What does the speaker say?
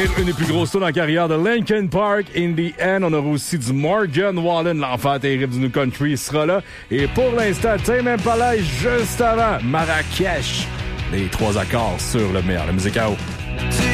finir, une des plus grosses tours en carrière de Linkin Park, In the End. On aura aussi du Morgan Wallen, l'enfant terrible du New Country, il sera là. Et pour l'instant, Tame Impala juste avant Marrakech. Les 3 accords sur le meilleur. La musique à eau.